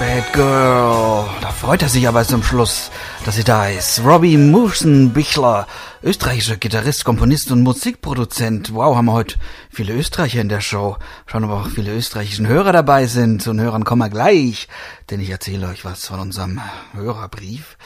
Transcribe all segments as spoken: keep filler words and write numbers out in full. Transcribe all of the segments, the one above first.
Bad Girl. Da freut er sich aber zum Schluss, dass sie da ist. Robbie Musenbichler, österreichischer Gitarrist, Komponist und Musikproduzent. Wow, haben wir heute viele Österreicher in der Show. Schauen, ob auch viele österreichischen Hörer dabei sind. Zu den Hörern kommen wir gleich, denn ich erzähle euch was von unserem Hörerbrief.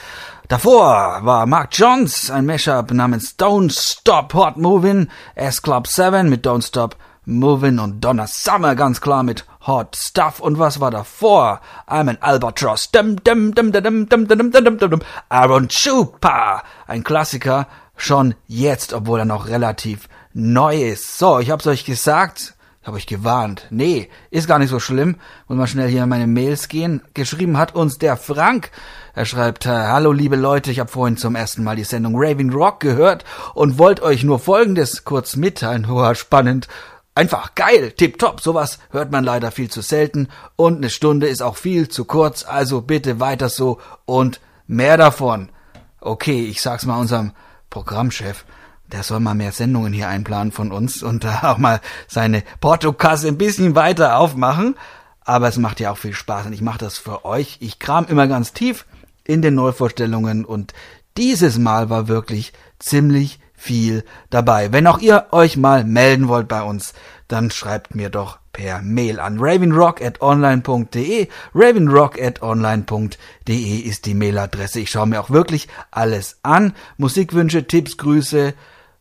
Davor war Mark Johns, ein Mashup namens Don't Stop Hot Movin', S-Club sieben mit Don't Stop Movin' und Donna Summer ganz klar mit Hot Stuff. Und was war davor? I'm an Albatross. Dum, dum, dum, dum, dum, dum, dum, dum, dum. Aaron Chupa. Ein Klassiker, schon jetzt, obwohl er noch relativ neu ist. So, ich hab's euch gesagt, ich hab euch gewarnt. Nee, ist gar nicht so schlimm. Muss mal schnell hier in meine Mails gehen. Geschrieben hat uns der Frank. Er schreibt, hallo liebe Leute, ich habe vorhin zum ersten Mal die Sendung Raving Rock gehört und wollte euch nur Folgendes kurz mitteilen. Hoher, spannend. Einfach geil, tipptopp, sowas hört man leider viel zu selten und eine Stunde ist auch viel zu kurz, also bitte weiter so und mehr davon. Okay, ich sag's mal unserem Programmchef, der soll mal mehr Sendungen hier einplanen von uns und da auch mal seine Portokasse ein bisschen weiter aufmachen, aber es macht ja auch viel Spaß und ich mache das für euch. Ich kram immer ganz tief in den Neuvorstellungen und dieses Mal war wirklich ziemlich viel dabei. Wenn auch ihr euch mal melden wollt bei uns, dann schreibt mir doch per Mail an ravenrock at online punkt de. ravenrock at online punkt de ist die Mailadresse. Ich schaue mir auch wirklich alles an. Musikwünsche, Tipps, Grüße,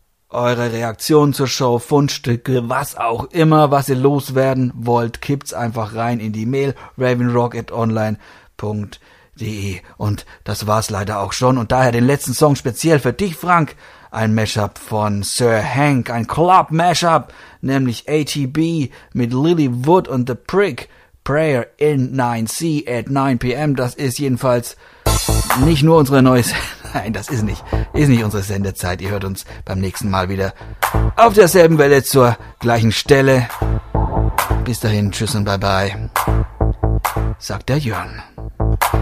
eure Reaktionen zur Show, Fundstücke, was auch immer, was ihr loswerden wollt, kippt's einfach rein in die Mail ravenrock at online punkt de. Und das war's leider auch schon. Und daher den letzten Song speziell für dich, Frank. Ein Mashup von Sir Hank, ein Club-Mashup, nämlich A T B mit Lily Wood und The Prick, Prayer in nine C at nine p m. Das ist jedenfalls nicht nur unsere neue... Nein, das ist nicht, ist nicht unsere Sendezeit. Ihr hört uns beim nächsten Mal wieder auf derselben Welle zur gleichen Stelle. Bis dahin, tschüss und bye bye, sagt der Jörn.